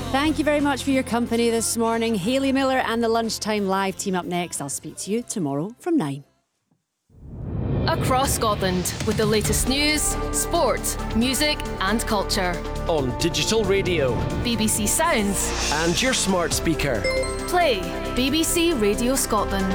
Thank you very much for your company this morning. Hayley Miller and the Lunchtime Live team up next. I'll speak to you tomorrow from 9. Across Scotland with the latest news, sport, music and culture. On digital radio, BBC Sounds and your smart speaker. Play BBC Radio Scotland.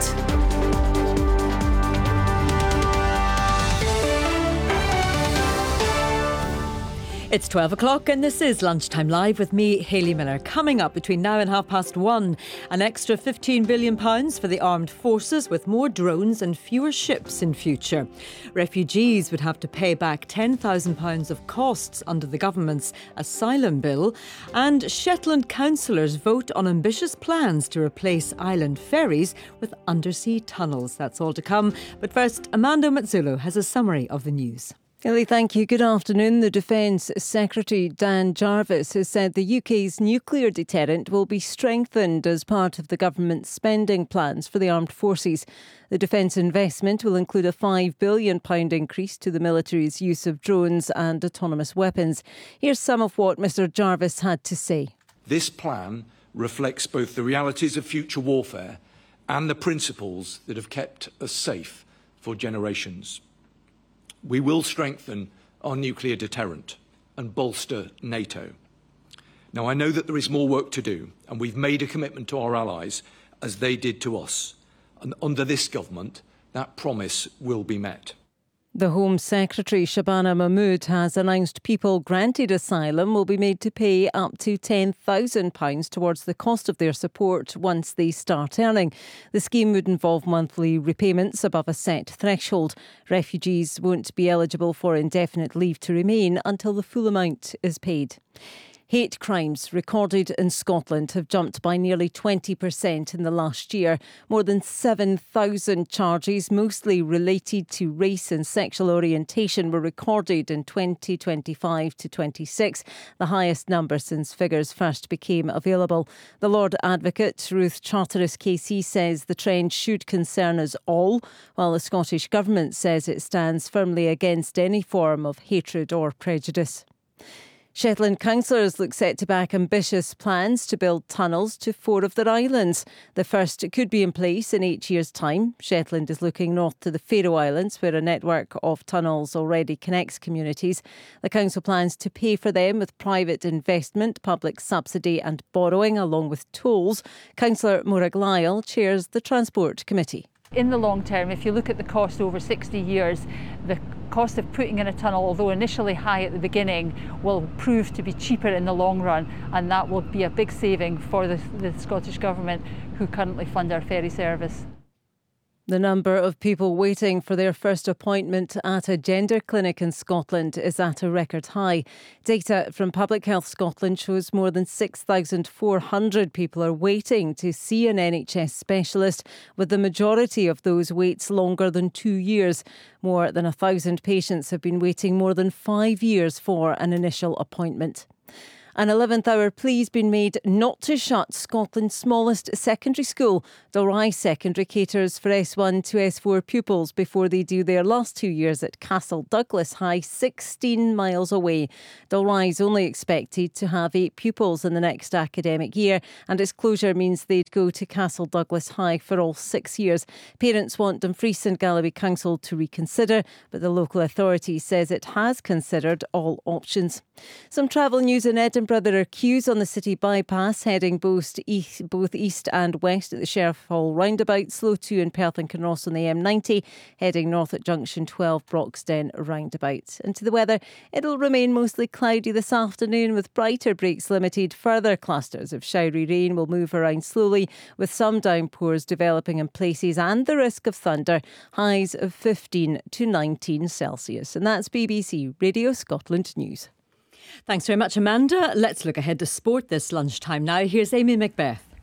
It's 12 o'clock and this is Lunchtime Live with me, Hayley Miller. Coming up between now and 1:30, an extra £15 billion for the armed forces with more drones and fewer ships in future. Refugees would have to pay back £10,000 of costs under the government's asylum bill. And Shetland councillors vote on ambitious plans to replace island ferries with undersea tunnels. That's all to come. But first, Amanda Mazzullo has a summary of the news. Kelly, thank you. Good afternoon. The Defence Secretary Dan Jarvis has said the UK's nuclear deterrent will be strengthened as part of the government's spending plans for the armed forces. The defence investment will include a £5 billion increase to the military's use of drones and autonomous weapons. Here's some of what Mr Jarvis had to say. This plan reflects both the realities of future warfare and the principles that have kept us safe for generations. We will strengthen our nuclear deterrent and bolster NATO. Now, I know that there is more work to do, and we've made a commitment to our allies, as they did to us. And under this government, that promise will be met. The Home Secretary, Shabana Mahmood, has announced people granted asylum will be made to pay up to £10,000 towards the cost of their support once they start earning. The scheme would involve monthly repayments above a set threshold. Refugees won't be eligible for indefinite leave to remain until the full amount is paid. Hate crimes recorded in Scotland have jumped by nearly 20% in the last year. More than 7,000 charges, mostly related to race and sexual orientation, were recorded in 2025 to 26, the highest number since figures first became available. The Lord Advocate, Ruth Charteris-KC, says the trend should concern us all, while the Scottish Government says it stands firmly against any form of hatred or prejudice. Shetland councillors look set to back ambitious plans to build tunnels to 4 of their islands. The first could be in place in 8 years' time. Shetland is looking north to the Faroe Islands, where a network of tunnels already connects communities. The council plans to pay for them with private investment, public subsidy and borrowing, along with tolls. Councillor Morag Lyle chairs the Transport Committee. In the long term, if you look at the cost over 60 years, the cost of putting in a tunnel, although initially high at the beginning, will prove to be cheaper in the long run, and that will be a big saving for the Scottish Government, who currently fund our ferry service. The number of people waiting for their first appointment at a gender clinic in Scotland is at a record high. Data from Public Health Scotland shows more than 6,400 people are waiting to see an NHS specialist, with the majority of those waits longer than 2 years. More than 1,000 patients have been waiting more than 5 years for an initial appointment. An 11th hour plea's been made not to shut Scotland's smallest secondary school. Dalry Secondary caters for S1 to S4 pupils before they do their last 2 years at Castle Douglas High, 16 miles away. Dalry is only expected to have 8 pupils in the next academic year, and its closure means they'd go to Castle Douglas High for all 6 years. Parents want Dumfries and Galloway Council to reconsider, but the local authority says it has considered all options. Some travel news in Edinburgh. There are queues on the city bypass heading both east and west at the Sheriff Hall roundabout, slow too in Perth and Kinross on the M90, heading north at junction 12 Broxden roundabout. And to the weather, it'll remain mostly cloudy this afternoon with brighter breaks limited. Further clusters of showery rain will move around slowly, with some downpours developing in places and the risk of thunder. Highs of 15 to 19 Celsius. And that's BBC Radio Scotland News. Thanks very much, Amanda. Let's look ahead to sport this lunchtime now. Here's Amy Macbeth.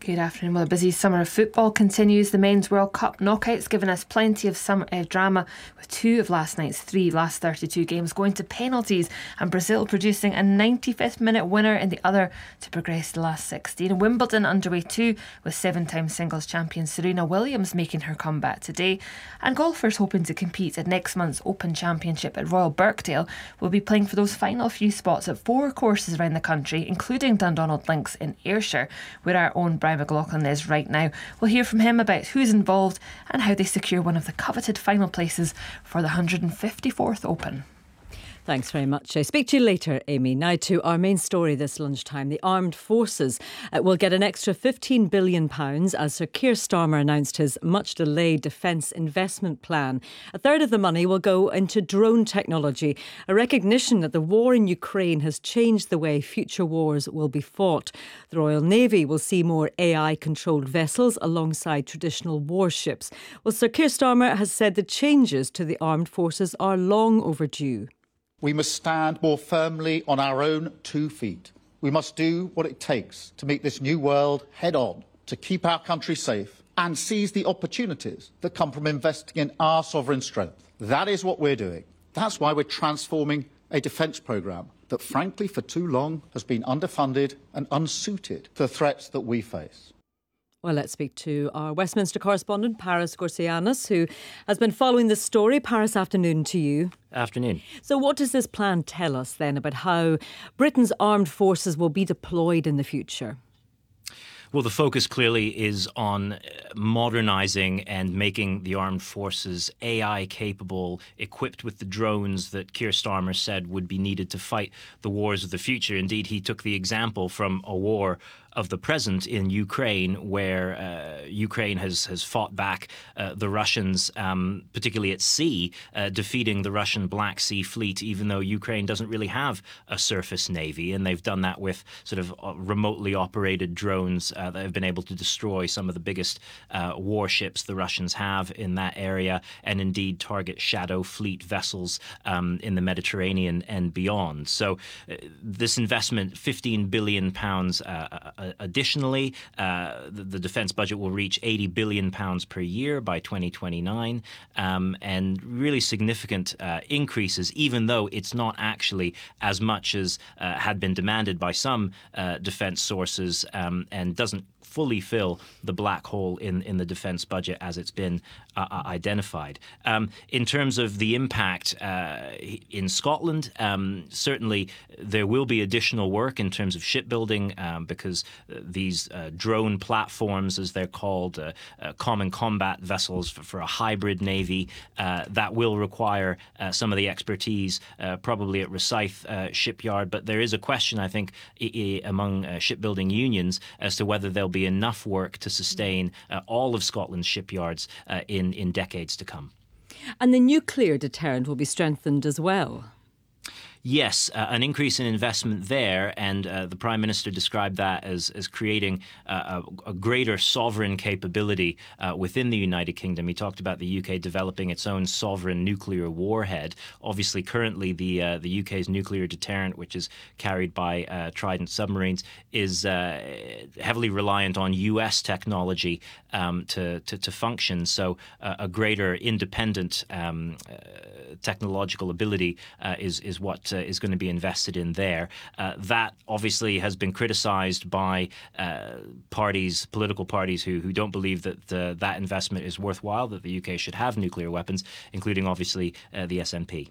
Good afternoon. Well, a busy summer of football continues. The Men's World Cup knockouts giving us plenty of drama, with 2 of last night's 3 last 32 games going to penalties, and Brazil producing a 95th minute winner in the other to progress to the last 16. Wimbledon underway too, with 7-time singles champion Serena Williams making her comeback today. And golfers hoping to compete at next month's Open Championship at Royal Birkdale will be playing for those final few spots at 4 courses around the country, including Dundonald Links in Ayrshire, where our own Brian McLaughlin is right now. We'll hear from him about who's involved and how they secure one of the coveted final places for the 154th Open. Thanks very much. I speak to you later, Amy. Now to our main story this lunchtime. The armed forces will get an extra £15 billion as Sir Keir Starmer announced his much-delayed defence investment plan. A third of the money will go into drone technology, a recognition that the war in Ukraine has changed the way future wars will be fought. The Royal Navy will see more AI-controlled vessels alongside traditional warships. Well, Sir Keir Starmer has said the changes to the armed forces are long overdue. We must stand more firmly on our own 2 feet. We must do what it takes to meet this new world head on, to keep our country safe and seize the opportunities that come from investing in our sovereign strength. That is what we're doing. That's why we're transforming a defence programme that, frankly, for too long has been underfunded and unsuited to the threats that we face. Well, let's speak to our Westminster correspondent, Paris Gorsianos, who has been following this story. Paris, afternoon to you. Afternoon. So what does this plan tell us then about how Britain's armed forces will be deployed in the future? Well, the focus clearly is on modernising and making the armed forces AI capable, equipped with the drones that Keir Starmer said would be needed to fight the wars of the future. Indeed, he took the example from a war of the present in Ukraine, where Ukraine has fought back the Russians, particularly at sea, defeating the Russian Black Sea Fleet, even though Ukraine doesn't really have a surface navy. And they've done that with sort of remotely operated drones that have been able to destroy some of the biggest warships the Russians have in that area, and indeed target shadow fleet vessels in the Mediterranean and beyond. So this investment, £15 billion additionally, the defence budget will reach £80 billion per year by 2029, and really significant increases, even though it's not actually as much as had been demanded by some defence sources, and doesn't fully fill the black hole in the defence budget as it's been identified. In terms of the impact in Scotland, certainly there will be additional work in terms of shipbuilding, because these drone platforms, as they're called, common combat vessels for a hybrid navy, that will require some of the expertise probably at Rosyth shipyard. But there is a question, I think, among shipbuilding unions as to whether there'll be enough work to sustain all of Scotland's shipyards in decades to come. And the nuclear deterrent will be strengthened as well. Yes, an increase in investment there, and the Prime Minister described that as creating a greater sovereign capability within the United Kingdom. He talked about the UK developing its own sovereign nuclear warhead. Obviously, currently the UK's nuclear deterrent, which is carried by Trident submarines, is heavily reliant on US technology to function. So a greater independent technological ability is what is going to be invested in there. That obviously has been criticised by political parties who don't believe that that investment is worthwhile, that the UK should have nuclear weapons, including obviously the SNP.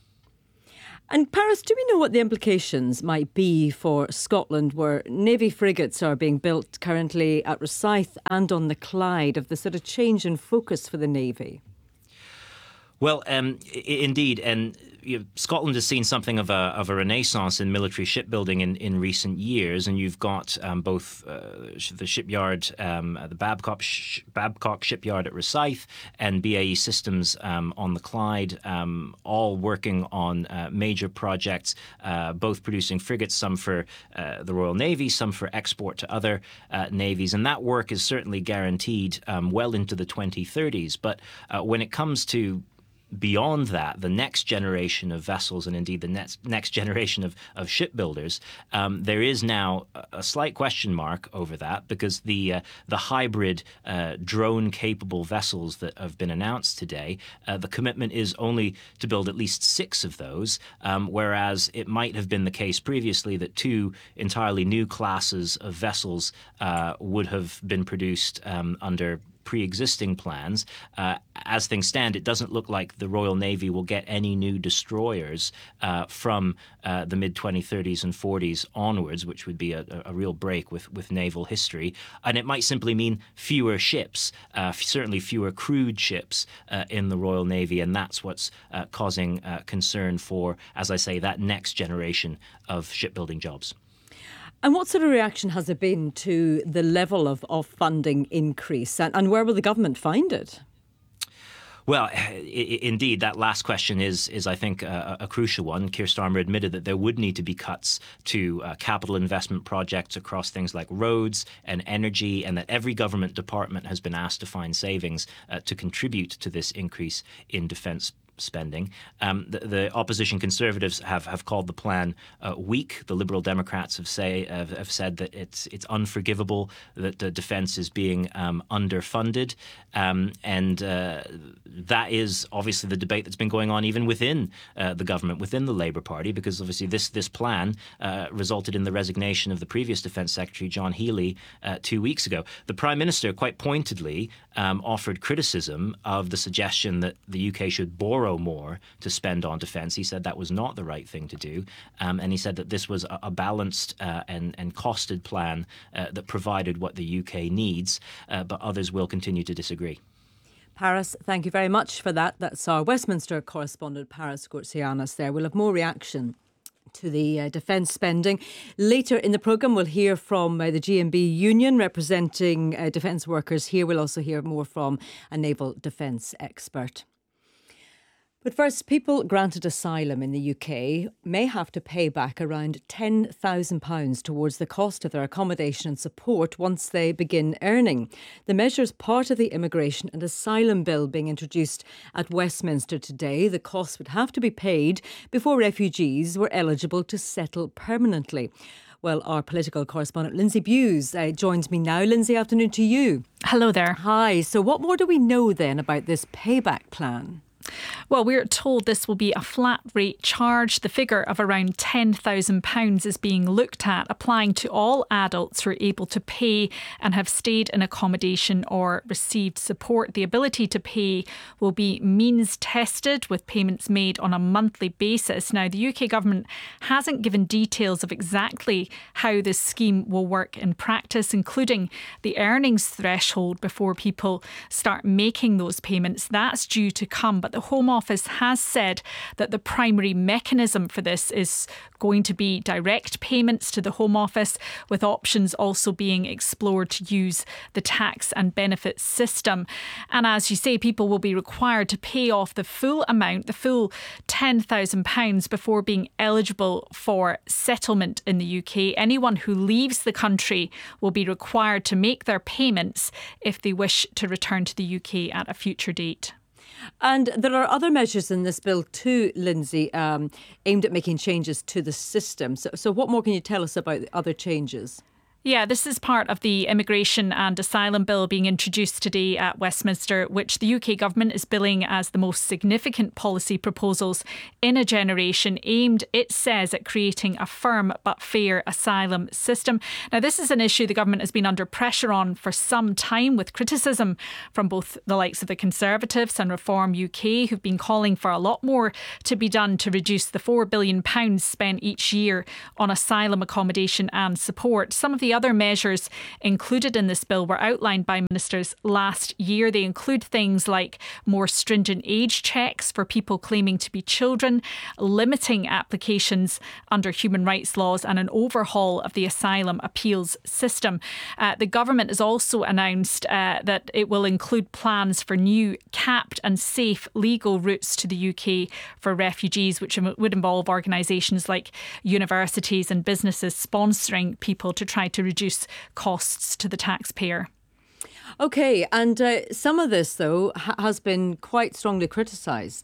And Paris, do we know what the implications might be for Scotland, where Navy frigates are being built currently at Rosyth and on the Clyde, of the sort of change in focus for the Navy? Well, indeed, and Scotland has seen something of a renaissance in military shipbuilding in recent years, and you've got both the shipyard, the Babcock shipyard at Rosyth, and BAE Systems on the Clyde, all working on major projects, both producing frigates, some for the Royal Navy, some for export to other navies, and that work is certainly guaranteed well into the 2030s. But when it comes to beyond that, the next generation of vessels and indeed the next generation of shipbuilders, there is now a slight question mark over that, because the hybrid drone-capable vessels that have been announced today, the commitment is only to build at least 6 of those, whereas it might have been the case previously that 2 entirely new classes of vessels would have been produced under pre-existing plans. As things stand, it doesn't look like the Royal Navy will get any new destroyers from the mid-2030s and 40s onwards, which would be a real break with naval history. And it might simply mean fewer ships, certainly fewer crewed ships in the Royal Navy, and that's what's causing concern for, as I say, that next generation of shipbuilding jobs. And what sort of reaction has there been to the level of funding increase, and where will the government find it? Well, indeed, that last question is I think, a crucial one. Keir Starmer admitted that there would need to be cuts to capital investment projects across things like roads and energy, and that every government department has been asked to find savings to contribute to this increase in defence spending. The opposition Conservatives have called the plan weak. The Liberal Democrats have said that it's unforgivable that the defence is being underfunded, and that is obviously the debate that's been going on even within the government, within the Labour Party, because obviously this plan resulted in the resignation of the previous Defence Secretary, John Healey, 2 weeks ago. The Prime Minister quite pointedly offered criticism of the suggestion that the UK should borrow more to spend on defence. He said that was not the right thing to do, and he said that this was a balanced and costed plan that provided what the UK needs, but others will continue to disagree. Paris, thank you very much for that. That's our Westminster correspondent, Paris Gourtsianis there. We'll have more reaction to the defence spending. Later in the programme, we'll hear from the GMB union representing defence workers here. We'll also hear more from a naval defence expert. But first, people granted asylum in the UK may have to pay back around £10,000 towards the cost of their accommodation and support once they begin earning. The measure is part of the Immigration and Asylum Bill being introduced at Westminster today. The costs would have to be paid before refugees were eligible to settle permanently. Well, our political correspondent Lindsay Bewes joins me now. Lindsay, afternoon to you. Hello there. Hi. So what more do we know then about this payback plan? Well, we're told this will be a flat rate charge. The figure of around £10,000 is being looked at, applying to all adults who are able to pay and have stayed in accommodation or received support. The ability to pay will be means tested, with payments made on a monthly basis. Now, the UK government hasn't given details of exactly how this scheme will work in practice, including the earnings threshold before people start making those payments. That's due to come, but the Home Office has said that the primary mechanism for this is going to be direct payments to the Home Office, with options also being explored to use the tax and benefits system. And as you say, people will be required to pay off the full amount, the full £10,000, before being eligible for settlement in the UK. Anyone who leaves the country will be required to make their payments if they wish to return to the UK at a future date. And there are other measures in this bill too, Lindsay, aimed at making changes to the system. So what more can you tell us about the other changes? Yeah, this is part of the Immigration and Asylum Bill being introduced today at Westminster, which the UK government is billing as the most significant policy proposals in a generation, aimed, it says, at creating a firm but fair asylum system. Now, this is an issue the government has been under pressure on for some time, with criticism from both the likes of the Conservatives and Reform UK, who've been calling for a lot more to be done to reduce the £4 billion spent each year on asylum accommodation and support. Some of the other measures included in this bill were outlined by ministers last year. They include things like more stringent age checks for people claiming to be children, limiting applications under human rights laws, and an overhaul of the asylum appeals system. The government has also announced that it will include plans for new capped and safe legal routes to the UK for refugees, which would involve organisations like universities and businesses sponsoring people to try to reduce costs to the taxpayer. OK, and some of this, though, has been quite strongly criticised.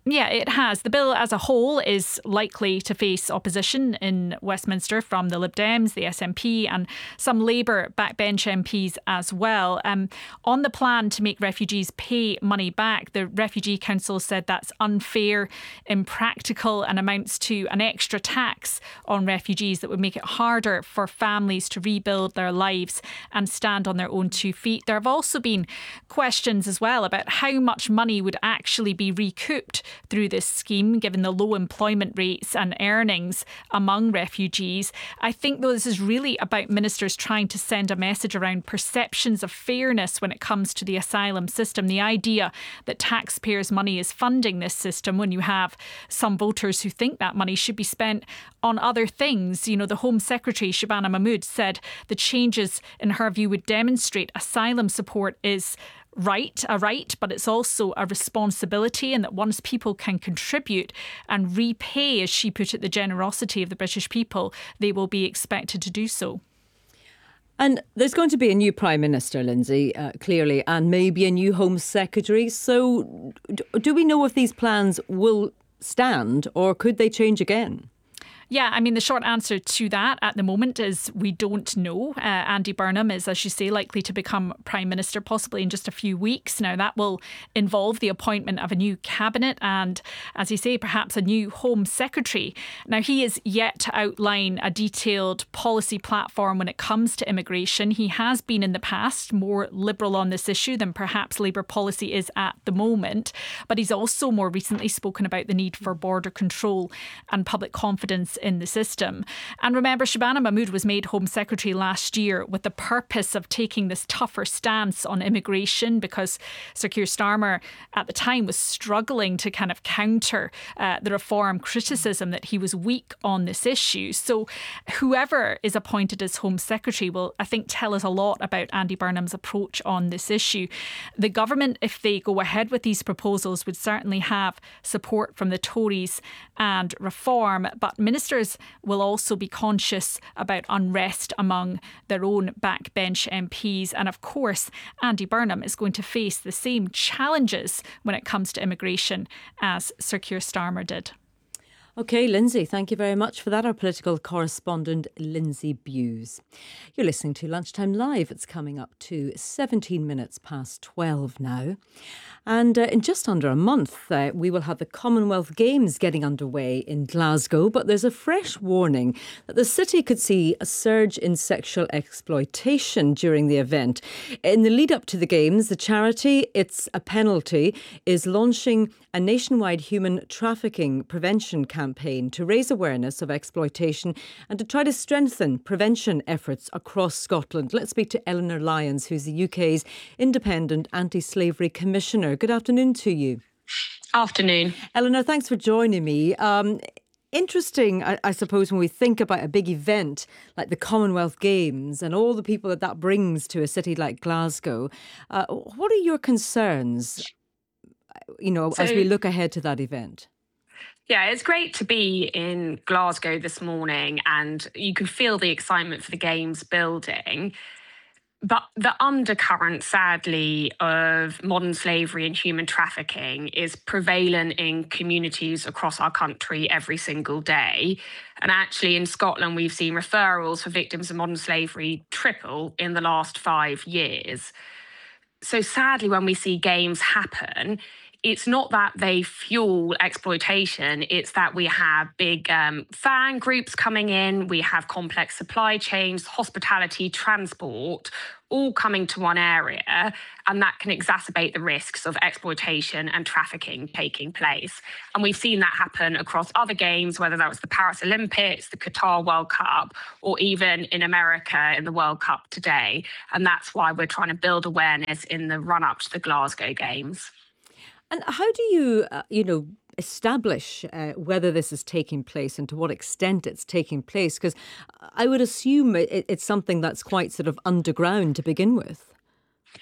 Yeah, it has. The bill as a whole is likely to face opposition in Westminster from the Lib Dems, the SNP and some Labour backbench MPs as well. On the plan to make refugees pay money back, the Refugee Council said that's unfair, impractical and amounts to an extra tax on refugees that would make it harder for families to rebuild their lives and stand on their own 2 feet. There have also been questions as well about how much money would actually be recouped through this scheme, given the low employment rates and earnings among refugees. I think, though, this is really about ministers trying to send a message around perceptions of fairness when it comes to the asylum system. The idea that taxpayers' money is funding this system, when you have some voters who think that money should be spent on other things. You know, the Home Secretary, Shabana Mahmood, said the changes, in her view, would demonstrate asylum support is a right, but it's also a responsibility, and that once people can contribute and repay, as she put it, the generosity of the British people, they will be expected to do so. And there's going to be a new Prime Minister, Lindsay, clearly, and maybe a new Home Secretary. So do we know if these plans will stand, or could they change again? Yeah, I mean, the short answer to that at the moment is we don't know. Andy Burnham is, as you say, likely to become Prime Minister possibly in just a few weeks. Now, that will involve the appointment of a new cabinet and, as you say, perhaps a new Home Secretary. Now, he is yet to outline a detailed policy platform when it comes to immigration. He has been in the past more liberal on this issue than perhaps Labour policy is at the moment. But he's also more recently spoken about the need for border control and public confidence in the system. And remember, Shabana Mahmood was made Home Secretary last year with the purpose of taking this tougher stance on immigration, because Sir Keir Starmer at the time was struggling to kind of counter the reform criticism that he was weak on this issue. So whoever is appointed as Home Secretary will, I think, tell us a lot about Andy Burnham's approach on this issue. The government, if they go ahead with these proposals, would certainly have support from the Tories and Reform, but ministers will also be conscious about unrest among their own backbench MPs. And of course, Andy Burnham is going to face the same challenges when it comes to immigration as Sir Keir Starmer did. OK, Lindsay, thank you very much for that. Our political correspondent, Lindsay Bewes. You're listening to Lunchtime Live. It's coming up to 17 minutes past 12 now. And in just under a month, we will have the Commonwealth Games getting underway in Glasgow. But there's a fresh warning that the city could see a surge in sexual exploitation during the event. In the lead up to the Games, the charity It's a Penalty is launching a nationwide human trafficking prevention campaign to raise awareness of exploitation and to try to strengthen prevention efforts across Scotland. Let's speak to Eleanor Lyons, who's the UK's Independent Anti-Slavery Commissioner. Good afternoon to you. Afternoon. Eleanor, thanks for joining me. Interesting, I suppose, when we think about a big event like the Commonwealth Games and all the people that brings to a city like Glasgow. What are your concerns, as we look ahead to that event? Yeah, it's great to be in Glasgow this morning, and you can feel the excitement for the Games building. But the undercurrent, sadly, of modern slavery and human trafficking is prevalent in communities across our country every single day. And actually, in Scotland, we've seen referrals for victims of modern slavery triple in the last 5 years. So sadly, when we see Games happen, it's not that they fuel exploitation, it's that we have big fan groups coming in, we have complex supply chains, hospitality, transport, all coming to one area, and that can exacerbate the risks of exploitation and trafficking taking place. And we've seen that happen across other games, whether that was the Paris Olympics, the Qatar World Cup, or even in America in the World Cup today. And that's why we're trying to build awareness in the run-up to the Glasgow Games. And how do you, establish whether this is taking place and to what extent it's taking place? Because I would assume it's something that's quite sort of underground to begin with.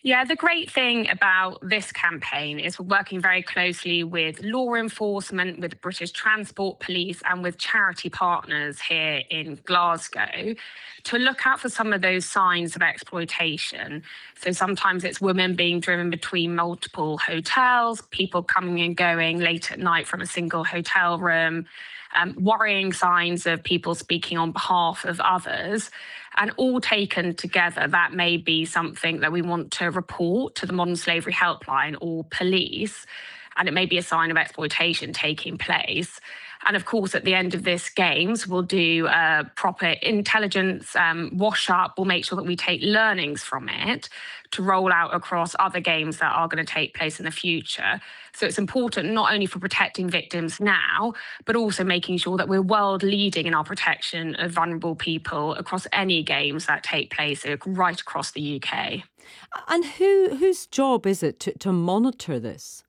Yeah, the great thing about this campaign is we're working very closely with law enforcement, with British Transport Police and with charity partners here in Glasgow to look out for some of those signs of exploitation. So sometimes it's women being driven between multiple hotels, people coming and going late at night from a single hotel room, worrying signs of people speaking on behalf of others. And all taken together, that may be something that we want to report to the Modern Slavery Helpline or police, and it may be a sign of exploitation taking place. And of course, at the end of this Games, we'll do a proper intelligence wash up. We'll make sure that we take learnings from it to roll out across other games that are going to take place in the future. So it's important not only for protecting victims now, but also making sure that we're world leading in our protection of vulnerable people across any games that take place right across the UK. And whose job is it to monitor this?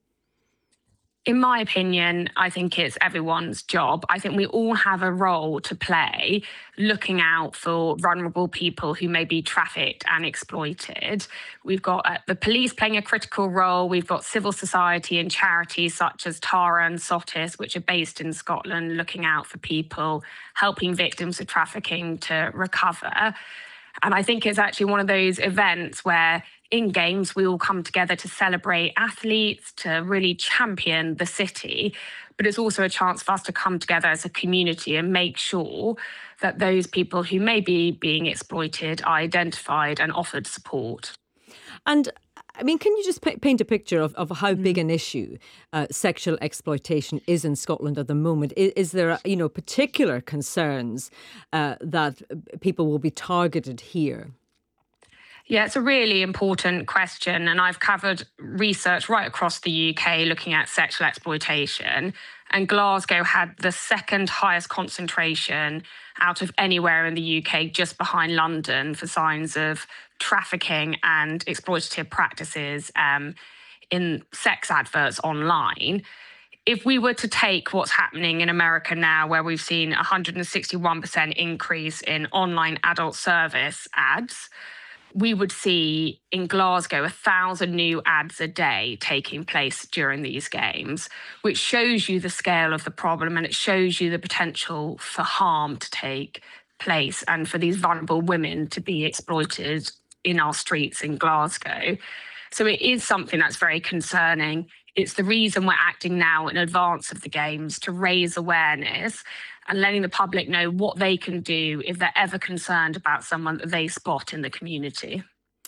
In my opinion, I think it's everyone's job. I think we all have a role to play looking out for vulnerable people who may be trafficked and exploited. We've got the police playing a critical role. We've got civil society and charities such as Tara and Sottis, which are based in Scotland, looking out for people, helping victims of trafficking to recover. And I think it's actually one of those events where in Games, we all come together to celebrate athletes, to really champion the city. But it's also a chance for us to come together as a community and make sure that those people who may be being exploited are identified and offered support. And I mean, can you just paint a picture of how big an issue sexual exploitation is in Scotland at the moment? Is there, particular concerns that people will be targeted here? Yeah, it's a really important question. And I've covered research right across the UK looking at sexual exploitation. And Glasgow had the second highest concentration out of anywhere in the UK, just behind London, for signs of trafficking and exploitative practices in sex adverts online. If we were to take what's happening in America now, where we've seen 161% increase in online adult service ads, we would see in Glasgow 1,000 new ads a day taking place during these games, which shows you the scale of the problem and it shows you the potential for harm to take place and for these vulnerable women to be exploited in our streets in Glasgow. So it is something that's very concerning. It's the reason we're acting now in advance of the games to raise awareness and letting the public know what they can do if they're ever concerned about someone that they spot in the community.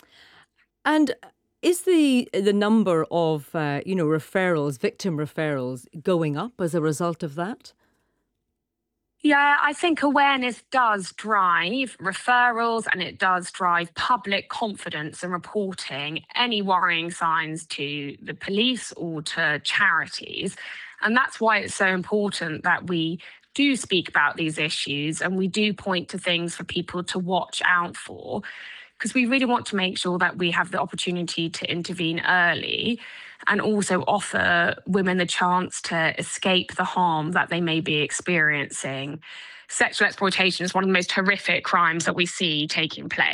And is the number of, referrals, victim referrals, going up as a result of that? Yeah, I think awareness does drive referrals and it does drive public confidence in reporting any worrying signs to the police or to charities. And that's why it's so important that we do speak about these issues and we do point to things for people to watch out for, because we really want to make sure that we have the opportunity to intervene early and also offer women the chance to escape the harm that they may be experiencing. Sexual exploitation is one of the most horrific crimes that we see taking place.